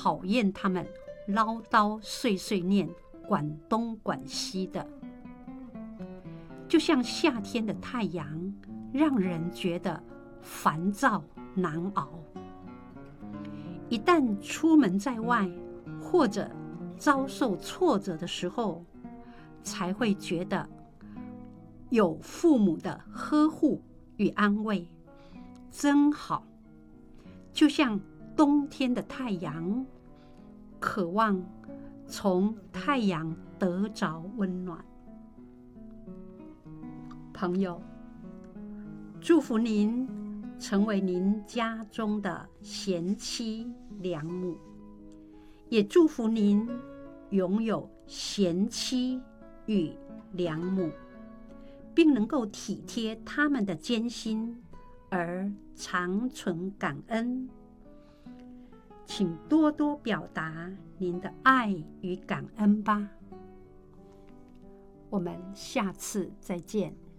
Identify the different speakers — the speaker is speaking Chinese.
Speaker 1: 讨厌他们唠叨碎碎念，管东管西的。就像夏天的太阳，让人觉得烦躁难熬。一旦出门在外，或者遭受挫折的时候，才会觉得有父母的呵护与安慰，真好。就像冬天的太阳，渴望从太阳得着温暖。朋友，祝福您成为您家中的贤妻良母，也祝福您拥有贤妻与良母，并能够体贴他们的艰辛而长存感恩。请多多表达您的爱与感恩吧。我们下次再见。